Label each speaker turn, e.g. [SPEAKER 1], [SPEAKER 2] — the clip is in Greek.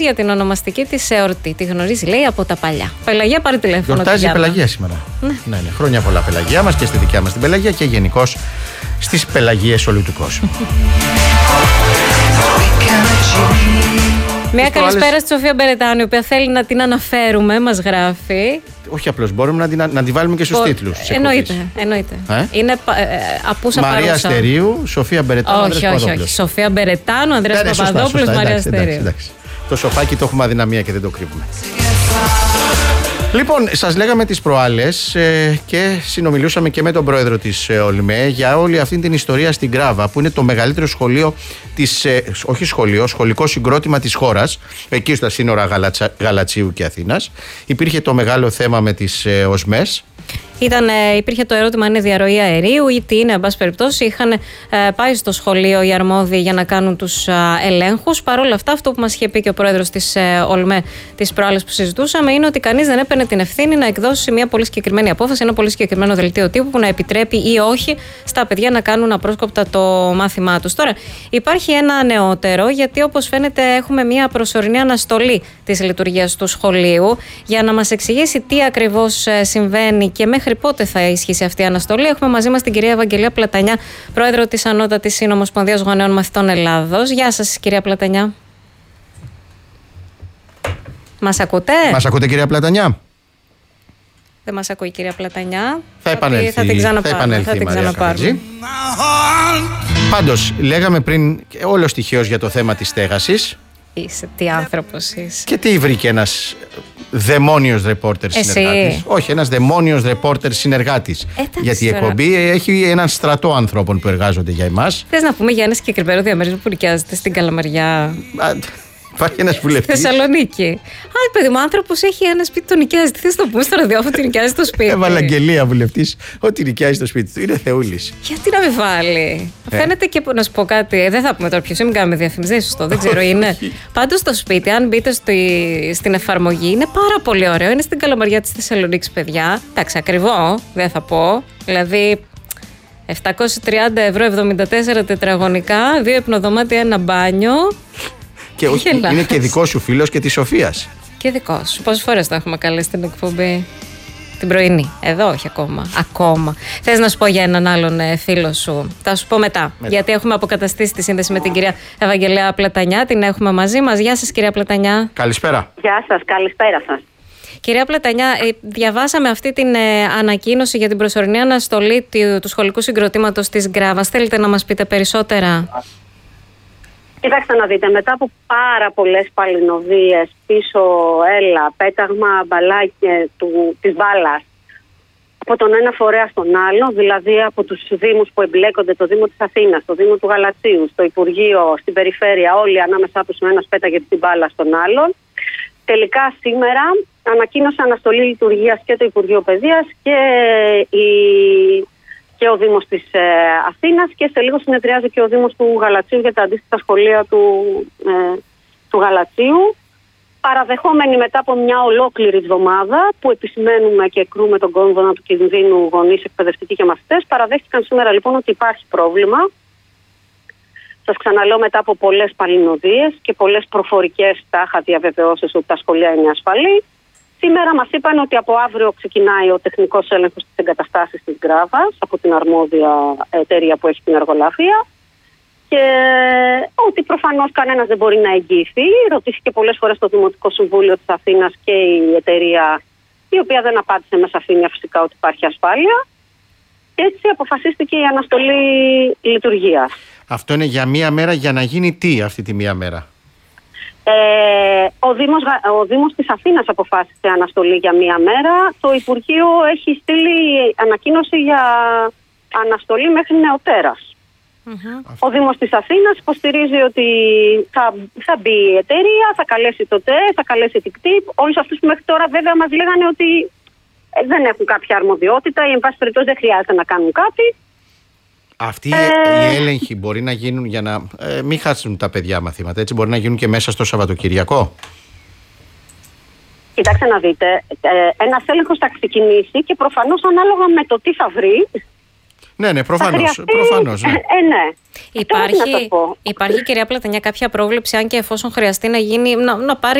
[SPEAKER 1] για την ονομαστική της εορτή. Τη γνωρίζει, λέει, από τα παλιά. Πελαγία, πάρε τηλέφωνο.
[SPEAKER 2] Γιορτάζει η Πελαγία σήμερα. Ναι. Χρόνια πολλά Πελαγία μας και στη δικιά μας την Πελαγία και γενικώς στις Πελαγίες όλου του κόσμου.
[SPEAKER 1] Μια καλησπέρα στη Σοφία Μπερετάνου, η οποία θέλει να την αναφέρουμε, μας γράφει.
[SPEAKER 2] Όχι απλώς, μπορούμε να τη βάλουμε και στους τίτλους.
[SPEAKER 1] Εννοείται. Είναι απούσα παρούσα.
[SPEAKER 2] Μαρία Αστερίου, Σοφία Μπερετάνου, Ανδρέας Παπαδόπουλος.
[SPEAKER 1] Όχι. Σοφία Μπερετάνου, Ανδρέας Παπαδόπουλος, Μαρία Αστερίου.
[SPEAKER 2] Εντάξει. Το σοφάκι το έχουμε αδυναμία και δεν το κρύβουμε. Λοιπόν, σας λέγαμε τις προάλλες και συνομιλούσαμε και με τον πρόεδρο της ΟΛΜΕ για όλη αυτή την ιστορία στην Γκράβα, που είναι το μεγαλύτερο σχολείο σχολικό συγκρότημα της χώρας, εκεί στα σύνορα Γαλατσίου και Αθήνας. Υπήρχε το μεγάλο θέμα με τις ΟΣΜΕΣ.
[SPEAKER 1] Υπήρχε το ερώτημα αν είναι διαρροή αερίου ή τι είναι, εν πάση περιπτώσει. Είχαν πάει στο σχολείο οι αρμόδιοι για να κάνουν τους ελέγχους. Παρ' όλα αυτά, αυτό που μας είχε πει και ο πρόεδρος της ΟΛΜΕ τις προάλλες που συζητούσαμε είναι ότι κανείς δεν έπαιρνε την ευθύνη να εκδώσει μια πολύ συγκεκριμένη απόφαση, ένα πολύ συγκεκριμένο δελτίο τύπου που να επιτρέπει ή όχι στα παιδιά να κάνουν απρόσκοπτα το μάθημά τους. Τώρα, υπάρχει ένα νεότερο, γιατί όπως φαίνεται έχουμε μια προσωρινή αναστολή της λειτουργίας του σχολείου. Για να μας εξηγήσει τι ακριβώς συμβαίνει και μέχρι πότε θα ισχύσει αυτή η αναστολή, έχουμε μαζί μας την κυρία Ευαγγελία Πλατανιά, πρόεδρο της Ανώτατης Συνομοσπονδίας Γονέων Μαθητών Ελλάδος. Γεια σας, κυρία Πλατανιά. Μας ακούτε?
[SPEAKER 2] Μας ακούτε, κυρία Πλατανιά?
[SPEAKER 1] Δεν μας ακούει η κυρία Πλατανιά.
[SPEAKER 2] Θα επανέλθει.
[SPEAKER 1] Θα την ξαναπάρουμε.
[SPEAKER 2] Πάντως, λέγαμε πριν όλο στοιχείως για το θέμα της στέγασης.
[SPEAKER 1] Τι άνθρωπος είσαι.
[SPEAKER 2] Και τι βρήκε ένας δαιμόνιος ρεπόρτερ συνεργάτης? Όχι, ένας δαιμόνιος ρεπόρτερ συνεργάτης. Γιατί η εκπομπή έχει έναν στρατό ανθρώπων που εργάζονται για εμάς.
[SPEAKER 1] Θες να πούμε για ένα συγκεκριμένο διαμέρισμα που νοικιάζεται στην Καλαμαριά?
[SPEAKER 2] Υπάρχει ένας βουλευτής.
[SPEAKER 1] Θεσσαλονίκη. Παιδί μου, άνθρωπος έχει ένα σπίτι, το νοικιάζει. Τι θες να πούμε στο ραδιόφωνο ότι νοικιάζει το σπίτι?
[SPEAKER 2] Έβαλε αγγελία βουλευτής ότι νοικιάζει το σπίτι του. Είναι θεούλης.
[SPEAKER 1] Γιατί να μην βάλει? Φαίνεται και να σου πω κάτι. Δεν θα πούμε τώρα ποιος, μην κάνουμε διαφημίσεις, σωστό, δεν ξέρω, είναι. Πάντως το σπίτι, αν μπείτε στην εφαρμογή, είναι πάρα πολύ ωραίο. Είναι στην Καλαμαριά της Θεσσαλονίκης, παιδιά. Εντάξει, ακριβό, δεν θα πω. Δηλαδή. 730 ευρώ, 74 τετραγωνικά, 2 υπνοδωμάτια, ένα μπάνιο.
[SPEAKER 2] Και όχι, είναι και δικό σου φίλος και της Σοφίας.
[SPEAKER 1] Και δικό σου. Πόσες φορές το έχουμε καλέσει στην εκπομπή? Την πρωινή. Εδώ όχι ακόμα. Θες να σου πω για έναν άλλον φίλο σου? Θα σου πω μετά. Γιατί έχουμε αποκαταστήσει τη σύνδεση με την κυρία Ευαγγελία Πλατανιά. Την έχουμε μαζί μας. Γεια σας, κυρία Πλατανιά.
[SPEAKER 2] Καλησπέρα.
[SPEAKER 3] Γεια σας, καλησπέρα σας.
[SPEAKER 1] Κυρία Πλατανιά, διαβάσαμε αυτή την ανακοίνωση για την προσωρινή αναστολή του σχολικού συγκροτήματος της Γκράβας. Θέλετε να μας πείτε περισσότερα?
[SPEAKER 3] Κοιτάξτε να δείτε, μετά από πάρα πολλές παλινοδίες, πίσω, έλα, πέταγμα της μπάλας από τον ένα φορέα στον άλλο, δηλαδή από τους δήμους που εμπλέκονται, το Δήμο της Αθήνας, το Δήμο του Γαλατσίου, στο Υπουργείο, στην Περιφέρεια, όλοι ανάμεσά τους ο ένας πέταγε την μπάλα στον άλλον. Τελικά σήμερα ανακοίνωσε αναστολή λειτουργίας και το Υπουργείο Παιδείας και ο Δήμος της Αθήνας, και σε λίγο συνεδριάζει και ο Δήμος του Γαλατσίου για τα αντίστοιχα σχολεία του Γαλατσίου. Παραδεχόμενοι μετά από μια ολόκληρη εβδομάδα που επισημαίνουμε και κρούμε τον κόδωνα του κινδύνου γονείς, εκπαιδευτικοί και μαθητές, παραδέχτηκαν σήμερα λοιπόν ότι υπάρχει πρόβλημα. Σας ξαναλέω, μετά από πολλές παλινοδίες και πολλές προφορικές τάχα διαβεβαιώσεις ότι τα σχολεία είναι ασφαλή. Σήμερα μας είπαν ότι από αύριο ξεκινάει ο τεχνικός έλεγχος της εγκαταστάσης της Γκράβας από την αρμόδια εταιρεία που έχει την εργολαβία, και ότι προφανώς κανένας δεν μπορεί να εγγυηθεί. Ρωτήθηκε πολλές φορές το Δημοτικό Συμβούλιο της Αθήνας και η εταιρεία, η οποία δεν απάντησε με σαφήνεια φυσικά ότι υπάρχει ασφάλεια. Και έτσι αποφασίστηκε η αναστολή λειτουργίας.
[SPEAKER 2] Αυτό είναι για μία μέρα, για να γίνει τι αυτή τη μία μέρα?
[SPEAKER 3] Ο Δήμος της Αθήνας αποφάσισε αναστολή για μία μέρα. Το Υπουργείο έχει στείλει ανακοίνωση για αναστολή μέχρι νεοτέρας. Ο Δήμος της Αθήνας υποστηρίζει ότι θα μπει η εταιρεία, θα καλέσει το ΤΕ, θα καλέσει την ΚΤΙΠ. Όλους αυτούς που μέχρι τώρα βέβαια μας λέγανε ότι δεν έχουν κάποια αρμοδιότητα ή εν πάση περιπτώσει δεν χρειάζεται να κάνουν κάτι.
[SPEAKER 2] Αυτοί οι έλεγχοι μπορεί να γίνουν για να μην χάσουν τα παιδιά μαθήματα, έτσι? Μπορεί να γίνουν και μέσα στο Σαββατοκυριακό?
[SPEAKER 3] Κοιτάξτε να δείτε, ένας έλεγχος θα ξεκινήσει και προφανώς ανάλογα με το τι θα βρει
[SPEAKER 2] Ναι, προφανώς. Ναι.
[SPEAKER 3] Ναι.
[SPEAKER 1] Υπάρχει, κυρία Πλατανιά, κάποια πρόβλεψη, αν και εφόσον χρειαστεί να γίνει, να πάρει